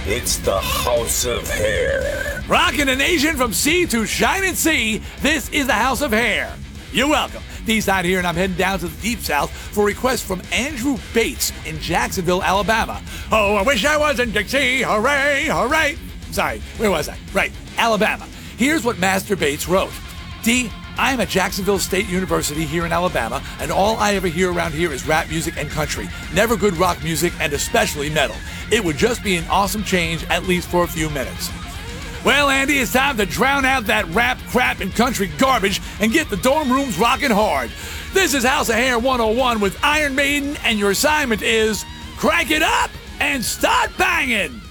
It's the House of Hair. Rocking a nation from sea to shining sea, this is the House of Hair. You're welcome. D-Side here, and I'm heading down to the Deep South for a request from Andrew Bates in Jacksonville, Alabama. Oh, I wish I was in Dixie. Hooray, hooray. Sorry, where was I? Right, Alabama. Here's what Master Bates wrote. D, I'm at Jacksonville State University here in Alabama, and all I ever hear around here is rap music and country. Never good rock music, and especially metal. It would just be an awesome change, at least for a few minutes. Well, Andy, it's time to drown out that rap, crap, and country garbage and get the dorm rooms rocking hard. This is House of Hair 101 with Iron Maiden, and your assignment is crank it up and start banging!